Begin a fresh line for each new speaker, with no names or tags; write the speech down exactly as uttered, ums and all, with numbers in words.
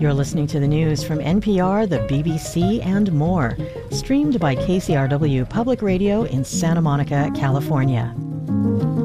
You're listening to the news from N P R, the B B C, and more. Streamed by K C R W Public Radio in Santa Monica, California.